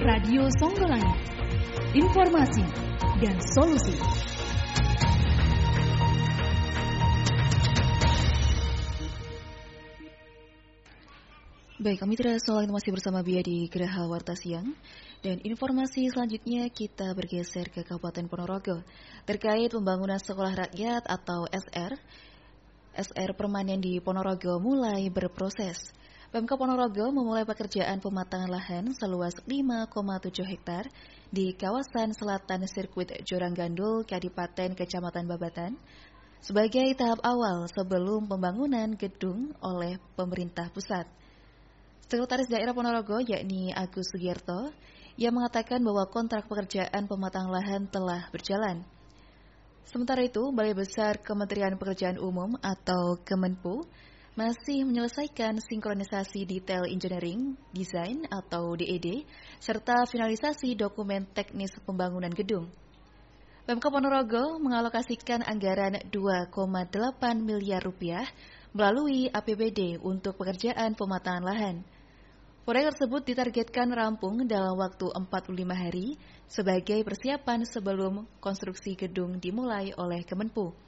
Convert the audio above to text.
Radio Songgolangit, informasi dan solusi. Baik, kami tidak masih bersama Bia di Geraha Warta Siang. Dan informasi selanjutnya kita bergeser ke Kabupaten Ponorogo terkait pembangunan sekolah rakyat atau SR. SR permanen di Ponorogo mulai berproses. Pemkab Ponorogo memulai pekerjaan pematangan lahan seluas 5,7 hektar di kawasan selatan sirkuit Joranggandul, Kadipaten Kecamatan Babatan, sebagai tahap awal sebelum pembangunan gedung oleh pemerintah pusat. Sekretaris Daerah Ponorogo yakni Agus Sugierto yang mengatakan bahwa kontrak pekerjaan pematangan lahan telah berjalan. Sementara itu, Balai Besar Kementerian Pekerjaan Umum atau Kemenpu masih menyelesaikan sinkronisasi detail engineering, design atau DED, serta finalisasi dokumen teknis pembangunan gedung. Pemkab Ponorogo mengalokasikan anggaran 2,8 miliar rupiah melalui APBD untuk pekerjaan pematangan lahan. Proyek tersebut ditargetkan rampung dalam waktu 45 hari sebagai persiapan sebelum konstruksi gedung dimulai oleh Kemenpu.